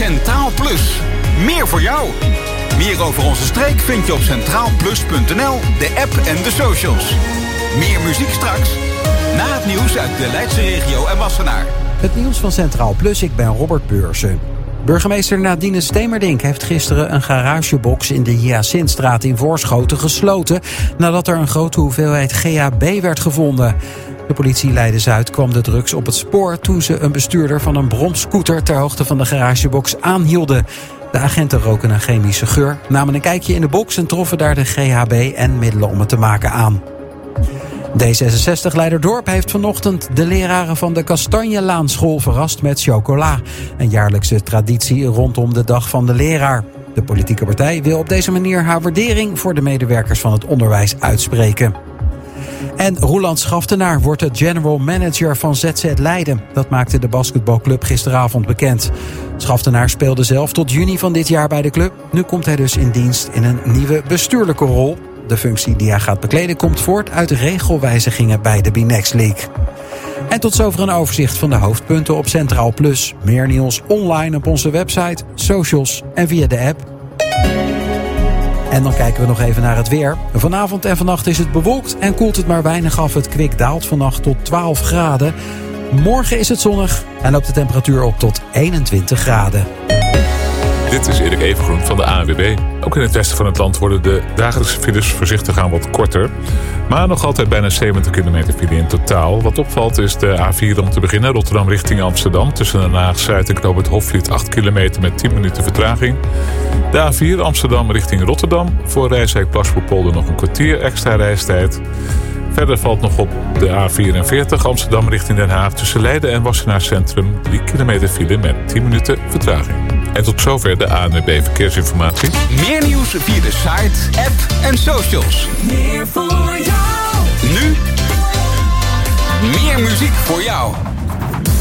Centraal Plus. Meer voor jou. Meer over onze streek vind je op centraalplus.nl, de app en de socials. Meer muziek straks. Na het nieuws uit de Leidse regio en Wassenaar. Het nieuws van Centraal Plus, ik ben Robert Beursen. Burgemeester Nadine Stemerdink heeft gisteren een garagebox in de Hyacintstraat in Voorschoten gesloten nadat er een grote hoeveelheid GHB werd gevonden. De politie Leiden-Zuid kwam de drugs op het spoor toen ze een bestuurder van een bromscooter ter hoogte van de garagebox aanhielden. De agenten roken een chemische geur, namen een kijkje in de box en troffen daar de GHB en middelen om het te maken aan. D66 Leiderdorp heeft vanochtend de leraren van de Kastanjelaanschool verrast met chocola. Een jaarlijkse traditie rondom de Dag van de Leraar. De politieke partij wil op deze manier haar waardering voor de medewerkers van het onderwijs uitspreken. En Roeland Schaftenaar wordt de general manager van ZZ Leiden. Dat maakte de basketbalclub gisteravond bekend. Schaftenaar speelde zelf tot juni van dit jaar bij de club. Nu komt hij dus in dienst in een nieuwe bestuurlijke rol. De functie die hij gaat bekleden komt voort uit regelwijzigingen bij de B-Next League. En tot zover een overzicht van de hoofdpunten op Centraal Plus. Meer nieuws online op onze website, socials en via de app. En dan kijken we nog even naar het weer. Vanavond en vannacht is het bewolkt en koelt het maar weinig af. Het kwik daalt vannacht tot 12 graden. Morgen is het zonnig en loopt de temperatuur op tot 21 graden. Dit is Erik Evengroen van de ANWB. Ook in het westen van het land worden de dagelijkse files voorzichtig aan wat korter. Maar nog altijd bijna 70 kilometer file in totaal. Wat opvalt is de A4 om te beginnen. Rotterdam richting Amsterdam. Tussen Den Haag-Zuid en Knoop het Hofvliet 8 kilometer met 10 minuten vertraging. De A4 Amsterdam richting Rotterdam. Voor Rijswijk-Plasbourg-Polder nog een kwartier extra reistijd. Verder valt nog op de A44 Amsterdam richting Den Haag. Tussen Leiden en Wassenaar Centrum 3 kilometer file met 10 minuten vertraging. En tot zover de ANWB Verkeersinformatie. Meer nieuws via de site, app en socials. Meer voor jou. Nu meer muziek voor jou.